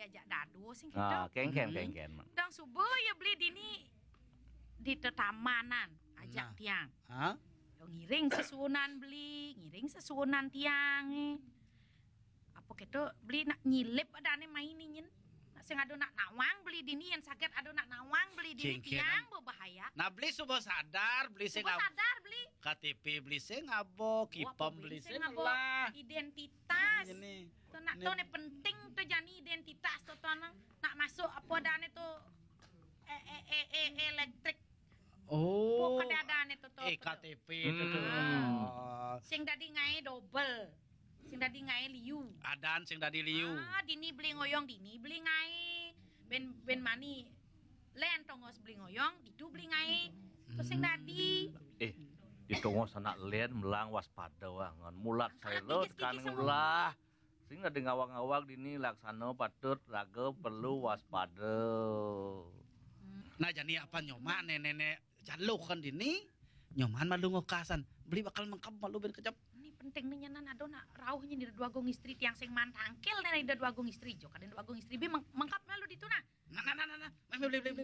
ajak dado sing Kengken. Dang subuh ya beli di tetamanan ajak tiang. Yo ngiring sesuunan tiang. Apa gitu beli nak nyilip adane maininyen. Sing ado nak nawang beli dini yang sakit ado nak nawang beli dini tiang berbahaya. Nah beli subuh sadar beli sing sadar beli KTP beli sing ngabo kipam beli sing lah identitas. Tuh nak tuh penting tuh jani identitas tuh nak masuk apa dane tuh elektrik. Oh. Kadadane tuh KTP itu tuh. Sing dadi ngae double. Sing dadi ngae liu. Adan sing dadi liu. Dini beli ngoyong, dini beli ngae. Ben mani len tongos beli ngoyong, itu beli ngae. Terus sing dadi. Ditongos anak len melang waspada wangan. Mulat sairut kan ulah. Sing ada ngawang-ngawang dini laksana patut raga perlu waspada. Nah jani apa nyoman nenek jaluk kan dini. Nyoman malu ngokasan. Beli bakal mengkap malu ben kecap. Penting nyenyan ado nak rauhnya di dua gong istri tiang sing mantangkel dari dua gong istri jo kadang dua gong istri bi mengkap malu di tuna beli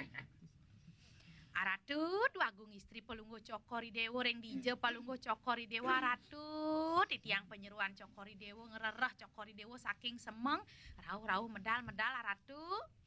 aratu dua gong istri palunggo cokori dewo reng dije palunggo cokori dewo aratu di tiang penyeruan cokori dewo ngerereh cokori dewo saking semeng rauh medal aratu